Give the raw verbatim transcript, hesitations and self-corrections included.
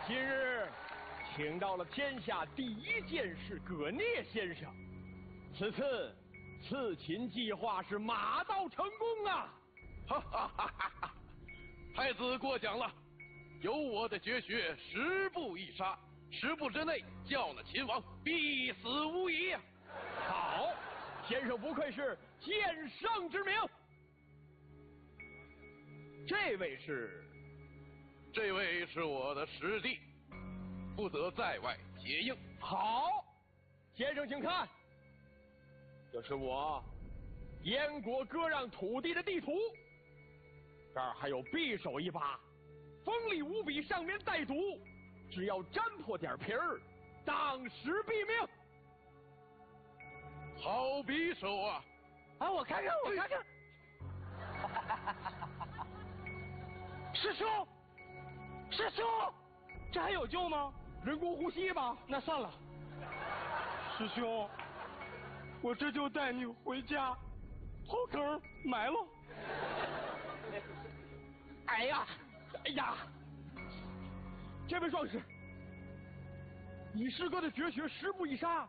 今日请到了天下第一剑士葛聂先生，此次刺秦计划是马到成功啊！ 哈哈哈哈哈！太子过奖了，有我的绝学十步一杀，十步之内叫那秦王必死无疑呀！ 好，先生不愧是剑圣之名。这位是？ 这位是我的师弟，负责在外接应。 好，先生请看，这是我燕国割让土地的地图，这儿还有匕首一把，锋利无比，上面带毒，只要沾破点皮儿，当时毙命。 好匕首啊！ 啊，我看看，我看看。师兄，师兄，这还有救吗？人工呼吸吧。那算了。师兄，我这就带你回家，刨坑埋了。哎呀，哎呀，这位壮士，你师哥的绝学十步一杀，